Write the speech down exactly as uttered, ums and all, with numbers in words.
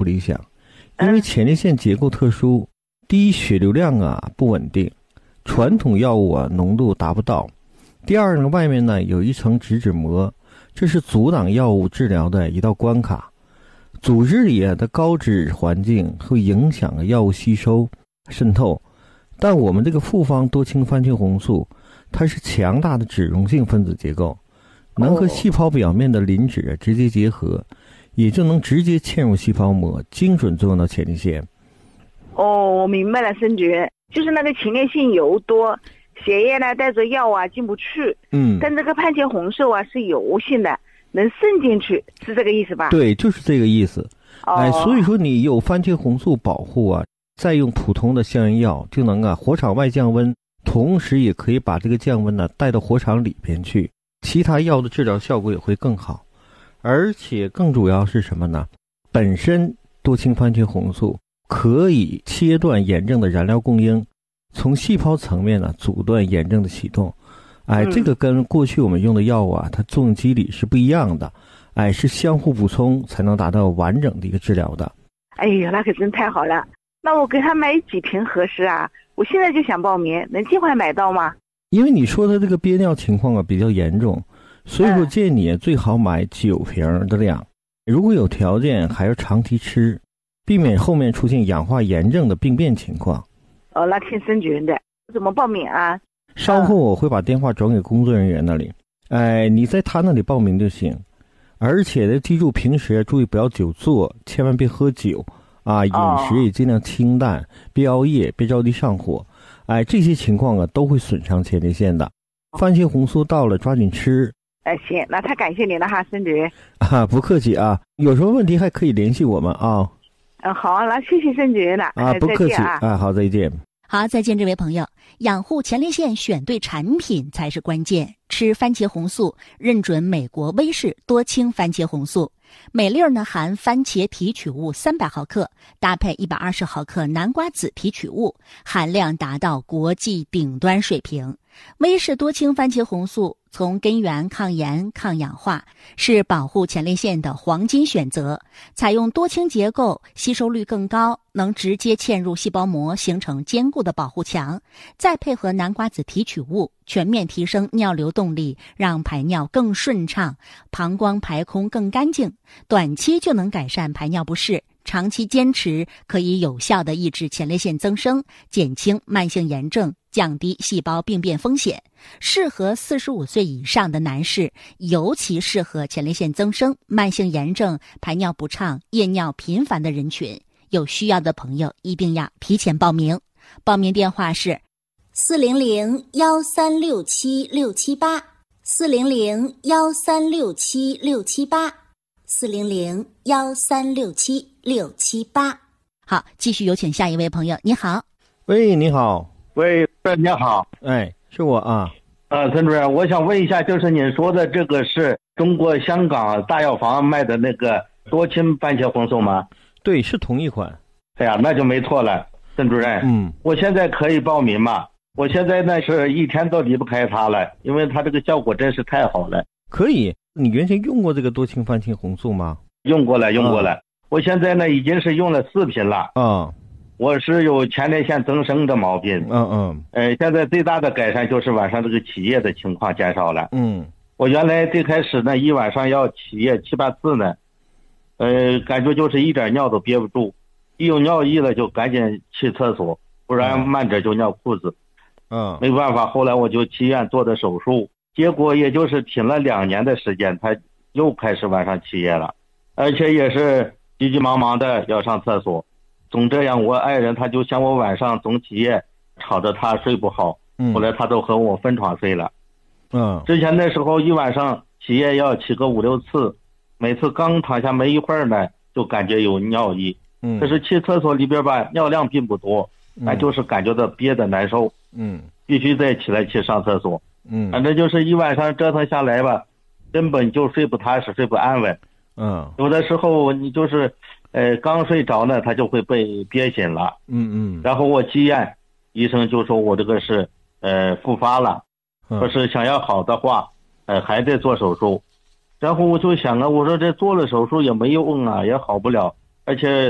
不理想，因为前列腺结构特殊，第一血流量啊不稳定，传统药物啊浓度达不到。第二呢，外面呢有一层脂质膜，这是阻挡药物治疗的一道关卡。组织里的高脂环境会影响药物吸收渗透，但我们这个复方多氢番茄红素，它是强大的脂溶性分子结构，能和细胞表面的磷脂直接结合，也就能直接嵌入细胞膜，精准作用到前列腺。 哦，我明白了，孙主任，就是那个前列腺油多，血液呢带着药啊进不去， 嗯， 但这个番茄红素啊是油性的，能渗进去，是这个意思吧？ 对，就是这个意思。 哦、 哎，所以说你有番茄红素保护啊，再用普通的消炎药就能啊火场外降温，同时也可以把这个降温呢带到火场里边去，其他药的治疗效果也会更好。而且更主要是什么呢？本身多氢番茄红素可以切断炎症的燃料供应，从细胞层面呢阻断炎症的启动。哎，这个跟过去我们用的药物啊，它作用机理是不一样的。哎，是相互补充才能达到完整的一个治疗的。 哎呀，那可真太好了！那我给他买几瓶合适啊？我现在就想报名，能尽快买到吗？ 因为你说的这个憋尿情况啊比较严重，所以说建议你最好买九瓶的量。如果有条件，还要长期吃，避免后面出现氧化炎症的病变情况。 哦，那听孙主任的，怎么报名啊？ 稍后我会把电话转给工作人员那里，哎，你在他那里报名就行。而且呢，记住平时注意不要久坐，千万别喝酒啊，饮食也尽量清淡，哦、别熬夜，别着急上火。哎，这些情况啊都会损伤前列腺的。番茄红素到了，抓紧吃。 哎，行，那太感谢您了哈，孙主任。 啊，不客气啊，有什么问题还可以联系我们啊。 嗯，好，那谢谢孙主任了。 啊，不客气啊， 啊，好，再见。 好，再见，这位朋友。养护前列腺选对产品才是关键。吃番茄红素，认准美国威士多氢番茄红素，每粒呢含番茄提取物三百毫克，搭配一百二十毫克南瓜籽提取物，含量达到国际顶端水平。威士多氢番茄红素从根源抗炎抗氧化，是保护前列腺的黄金选择。采用多氢结构，吸收率更高，能直接嵌入细胞膜，形成坚固的保护墙。再配合南瓜籽提取物，全面提升尿流动力，让排尿更顺畅，膀胱排空更干净。短期就能改善排尿不适，长期坚持可以有效地抑制前列腺增生，减轻慢性炎症，降低细胞病变风险。适合四十五岁以上的男士，尤其适合前列腺增生、慢性炎症、排尿不畅、夜尿频繁的人群。有需要的朋友一定要提前报名。报名电话是四零零幺三六七六七八，四零零幺三六七六七八，四零零幺三六七六七八。 好，继续有请下一位朋友。你好。 喂，你好。 喂，你好。 哎，是我啊。 呃，陈主任，我想问一下，就是您说的这个是中国香港大药房卖的那个多氢番茄红素吗？ 对，是同一款。 哎呀，那就没错了，陈主任。 嗯， 我现在可以报名吗？我现在呢是一天都离不开它了，因为它这个效果真是太好了。 可以，你原先用过这个多氢番茄红素吗？ 用过了，用过了。啊、我现在呢已经是用了四瓶了。 啊。 我是有前列腺增生的毛病。 嗯嗯。 呃，现在最大的改善就是晚上这个起夜的情况减少了。 嗯。 我原来最开始呢，一晚上要起夜七八次呢，呃，感觉就是一点尿都憋不住，一有尿意了就赶紧去厕所，不然慢着就尿裤子。 嗯。 没办法，后来我就去医院做的手术，结果也就是挺了两年的时间，他又开始晚上起夜了，而且也是急急忙忙的要上厕所。总这样，我爱人他就嫌我晚上总起夜，吵着他睡不好。 嗯。 后来他都和我分床睡了。 嗯。 之前那时候一晚上起夜要起个五六次，每次刚躺下没一会儿呢，就感觉有尿意。 嗯。 可是去厕所里边吧，尿量并不多，但就是感觉到憋得难受。 嗯。 必须再起来去上厕所。 嗯。 反正就是一晚上折腾下来吧，根本就睡不踏实，睡不安稳。 嗯。 有的时候你就是。呃，刚睡着呢，他就会被憋醒了。 嗯嗯。 然后我去验，医生就说我这个是呃复发了， 嗯、 说是想要好的话，呃还得做手术。然后我就想啊，我说这做了手术也没用啊，也好不了，而且